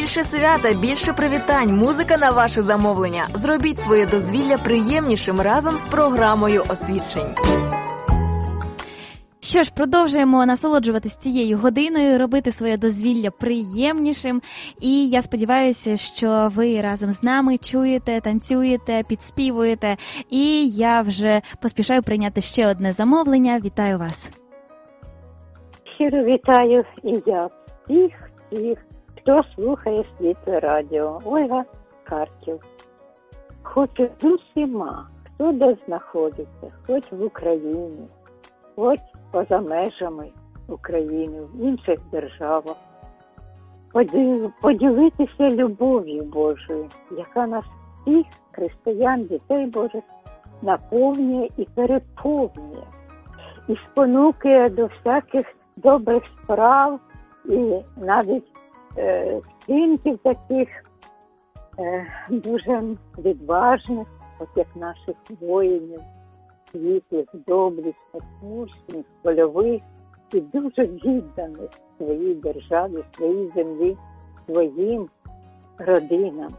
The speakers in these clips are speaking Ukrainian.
Більше свята, більше привітань, музика на ваше замовлення. Зробіть своє дозвілля приємнішим разом з програмою освідчень. Що ж, продовжуємо насолоджуватись цією годиною, робити своє дозвілля приємнішим. І я сподіваюся, що ви разом з нами чуєте, танцюєте, підспівуєте. І я вже поспішаю прийняти ще одне замовлення. Вітаю вас. Щиро вітаю і я всіх, хто слухає Світле радіо. Ольга Харків. Хочу з усіма, хто де знаходиться, хоч в Україні, хоч поза межами України, в інших державах, поділитися любов'ю Божою, яка нас всіх, християн, дітей Божих, наповнює і переповнює, і спонукує до всяких добрих справ, і навіть вчинків таких дуже відважних, от як наших воїнів, світлих, доблесних, мужніх, польових і дуже відданих своїй державі, своїй землі, своїм родинам.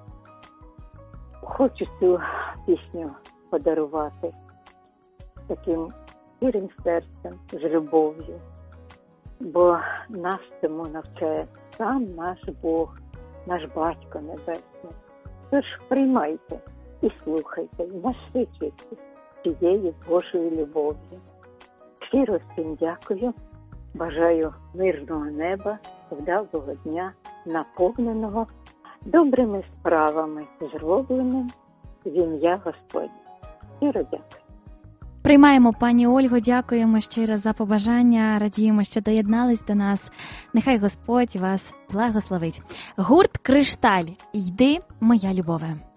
Хочу цю пісню подарувати таким щирим серцем, з любов'ю, бо нас цьому навчає сам наш Бог, наш Батько Небесний. Тож приймайте і слухайте, і насичуйтесь цією Божою любов'ю. Щиро всім дякую, бажаю мирного неба, вдалого дня, наповненого добрими справами, зробленим в ім'я Господнє. Щиро дякую. Приймаємо, пані Ольго, дякуємо щиро за побажання, радіємо, що доєднались до нас. Нехай Господь вас благословить. Гурт «Кришталь». Йди, моя любове.